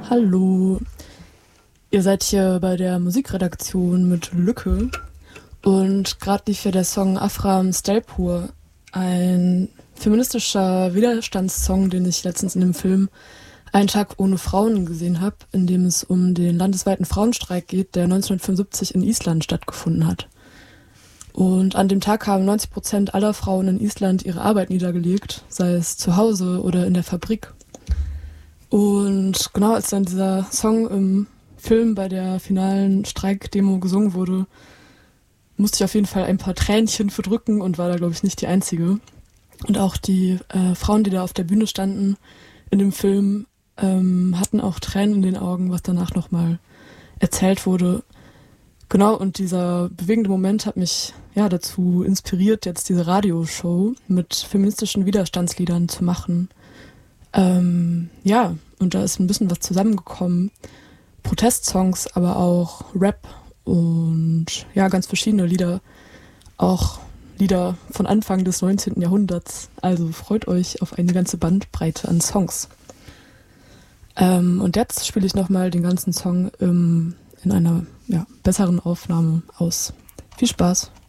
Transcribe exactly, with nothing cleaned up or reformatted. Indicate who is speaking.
Speaker 1: Hallo, ihr seid hier bei der Musikredaktion mit Lücke und gerade lief ja der Song Afram Stelpur, ein feministischer Widerstandssong, den ich letztens in dem Film Ein Tag ohne Frauen gesehen habe, in dem es um den landesweiten Frauenstreik geht, der neunzehnhundertfünfundsiebzig in Island stattgefunden hat. Und an dem Tag haben neunzig Prozent aller Frauen in Island ihre Arbeit niedergelegt, sei es zu Hause oder in der Fabrik. Und genau als dann dieser Song im Film bei der finalen Streikdemo gesungen wurde, musste ich auf jeden Fall ein paar Tränchen verdrücken und war da, glaube ich, nicht die Einzige. Und auch die äh, Frauen, die da auf der Bühne standen in dem Film, ähm, hatten auch Tränen in den Augen, was danach nochmal erzählt wurde. Genau, und dieser bewegende Moment hat mich ja dazu inspiriert, jetzt diese Radioshow mit feministischen Widerstandsliedern zu machen. Ähm, ja, und da ist ein bisschen was zusammengekommen. Protestsongs, aber auch Rap und ja, ganz verschiedene Lieder. Auch Lieder von Anfang des neunzehnten Jahrhunderts. Also freut euch auf eine ganze Bandbreite an Songs. Ähm, und jetzt spiele ich nochmal den ganzen Song ähm, in einer ja, besseren Aufnahme aus. Viel Spaß!